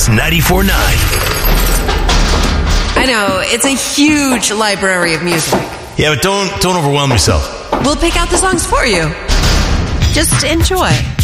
94.9. I know, it's a huge library of music. Yeah, but don't overwhelm yourself. We'll pick out the songs for you. Just enjoy.